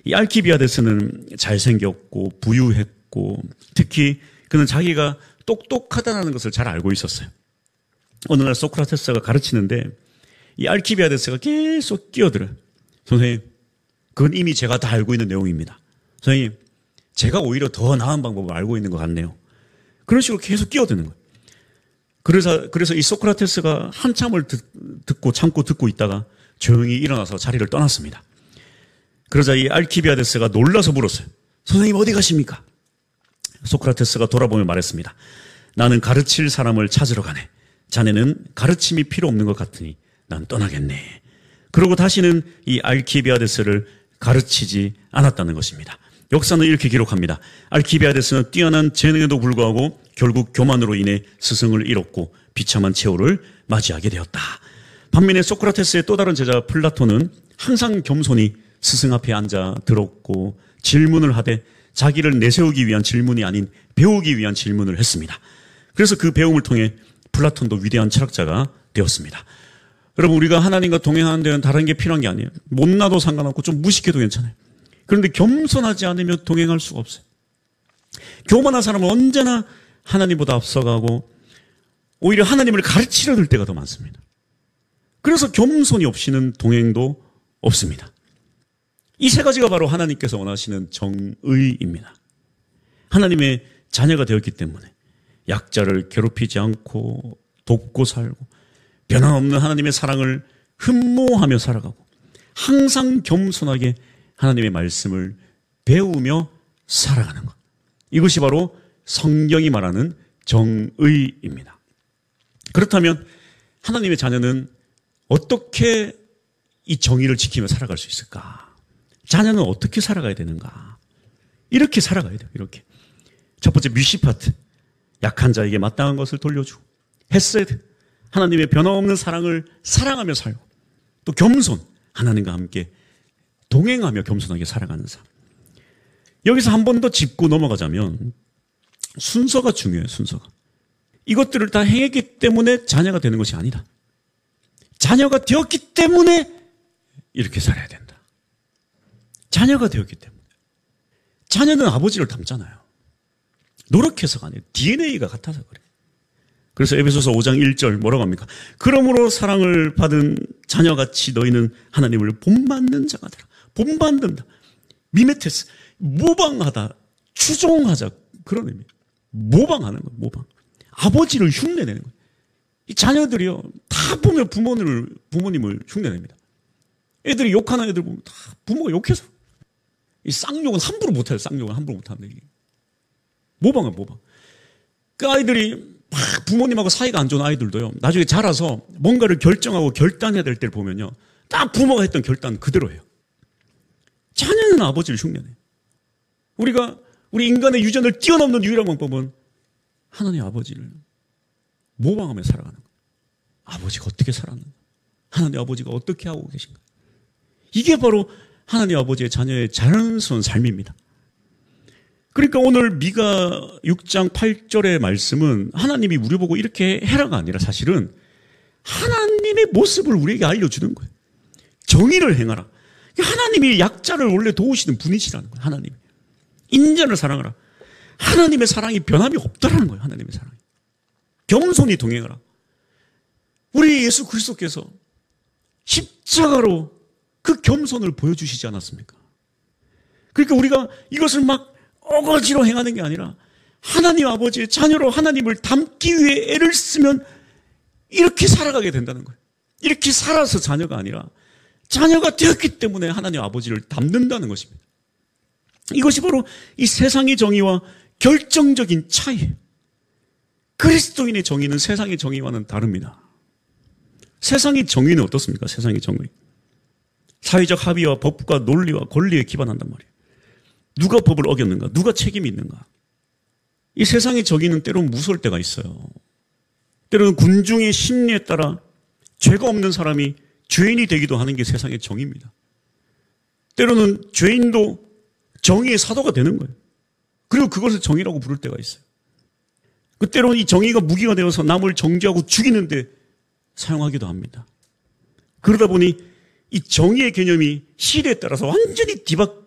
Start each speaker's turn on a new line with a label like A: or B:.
A: 이 알키비아데스는 잘생겼고 부유했고 특히 그는 자기가 똑똑하다는 것을 잘 알고 있었어요. 어느 날 소크라테스가 가르치는데 이 알키비아데스가 계속 끼어들어요. 선생님, 그건 이미 제가 다 알고 있는 내용입니다. 선생님, 제가 오히려 더 나은 방법을 알고 있는 것 같네요. 그런 식으로 계속 끼어드는 거예요. 그래서 이 소크라테스가 한참을 참고 듣고 있다가 조용히 일어나서 자리를 떠났습니다. 그러자 이 알키비아데스가 놀라서 물었어요. 선생님 어디 가십니까? 소크라테스가 돌아보며 말했습니다. 나는 가르칠 사람을 찾으러 가네. 자네는 가르침이 필요 없는 것 같으니 난 떠나겠네. 그러고 다시는 이 알키비아데스를 가르치지 않았다는 것입니다. 역사는 이렇게 기록합니다. 알키비아데스는 뛰어난 재능에도 불구하고 결국 교만으로 인해 스승을 잃었고 비참한 최후를 맞이하게 되었다. 반면에 소크라테스의 또 다른 제자 플라톤은 항상 겸손히 스승 앞에 앉아 들었고 질문을 하되 자기를 내세우기 위한 질문이 아닌 배우기 위한 질문을 했습니다. 그래서 그 배움을 통해 플라톤도 위대한 철학자가 되었습니다. 여러분, 우리가 하나님과 동행하는 데는 다른 게 필요한 게 아니에요. 못나도 상관없고 좀 무식해도 괜찮아요. 그런데 겸손하지 않으면 동행할 수가 없어요. 교만한 사람은 언제나 하나님보다 앞서가고 오히려 하나님을 가르치려 들 때가 더 많습니다. 그래서 겸손이 없이는 동행도 없습니다. 이 세 가지가 바로 하나님께서 원하시는 정의입니다. 하나님의 자녀가 되었기 때문에 약자를 괴롭히지 않고 돕고 살고 변함없는 하나님의 사랑을 흠모하며 살아가고 항상 겸손하게 하나님의 말씀을 배우며 살아가는 것. 이것이 바로 성경이 말하는 정의입니다. 그렇다면 하나님의 자녀는 어떻게 이 정의를 지키며 살아갈 수 있을까? 자녀는 어떻게 살아가야 되는가? 이렇게 살아가야 돼요. 이렇게. 첫 번째 미시파트. 약한 자에게 마땅한 것을 돌려주고. 헤세드. 하나님의 변함없는 사랑을 사랑하며 살고. 또 겸손. 하나님과 함께 동행하며 겸손하게 살아가는 삶. 여기서 한 번 더 짚고 넘어가자면 순서가 중요해요. 순서가. 이것들을 다 행했기 때문에 자녀가 되는 것이 아니다. 자녀가 되었기 때문에 이렇게 살아야 된다. 자녀가 되었기 때문에. 자녀는 아버지를 닮잖아요. 노력해서가 아니에요. DNA가 같아서 그래요. 그래서 에베소서 5장 1절 뭐라고 합니까? 그러므로 사랑을 받은 자녀같이 너희는 하나님을 본받는 자가 되라. 본받는다. 미메테스. 모방하다. 추종하자. 그런 의미예요. 모방하는 거예요. 모방. 아버지를 흉내내는 거예요. 이 자녀들이요. 다 보면 부모님을 흉내냅니다. 애들이 욕하는 애들 보면 다 부모가 욕해서. 이 쌍욕은 함부로 못해요. 쌍욕은 함부로 못하는데. 이게. 모방은 모방. 그 아이들이 막 부모님하고 사이가 안 좋은 아이들도요. 나중에 자라서 뭔가를 결정하고 결단해야 될 때를 보면요. 딱 부모가 했던 결단 그대로 해요. 자녀는 아버지를 흉내내요. 우리 인간의 유전을 뛰어넘는 유일한 방법은 하나님 아버지를 모방하며 살아가는 거예요. 아버지가 어떻게 살았는가? 하나님 아버지가 어떻게 하고 계신가? 이게 바로 하나님 아버지의 자녀의 자연스러운 삶입니다. 그러니까 오늘 미가 6장 8절의 말씀은 하나님이 우리 보고 이렇게 해라가 아니라 사실은 하나님의 모습을 우리에게 알려주는 거예요. 정의를 행하라. 하나님이 약자를 원래 도우시는 분이시라는 거예요. 하나님. 인자를 사랑하라. 하나님의 사랑이 변함이 없다라는 거예요. 하나님의 사랑이. 겸손히 동행하라. 우리 예수 그리스도께서 십자가로 그 겸손을 보여주시지 않았습니까? 그러니까 우리가 이것을 막 어거지로 행하는 게 아니라 하나님 아버지의 자녀로 하나님을 닮기 위해 애를 쓰면 이렇게 살아가게 된다는 거예요. 이렇게 살아서 자녀가 아니라 자녀가 되었기 때문에 하나님 아버지를 닮는다는 것입니다. 이것이 바로 이 세상의 정의와 결정적인 차이예요. 그리스도인의 정의는 세상의 정의와는 다릅니다. 세상의 정의는 어떻습니까? 세상의 정의. 사회적 합의와 법과 논리와 권리에 기반한단 말이에요. 누가 법을 어겼는가? 누가 책임이 있는가? 이 세상의 정의는 때로는 무서울 때가 있어요. 때로는 군중의 심리에 따라 죄가 없는 사람이 죄인이 되기도 하는 게 세상의 정의입니다. 때로는 죄인도 정의의 사도가 되는 거예요. 그리고 그것을 정의라고 부를 때가 있어요. 때로는 이 정의가 무기가 되어서 남을 정죄하고 죽이는데 사용하기도 합니다. 그러다 보니 이 정의의 개념이 시대에 따라서 완전히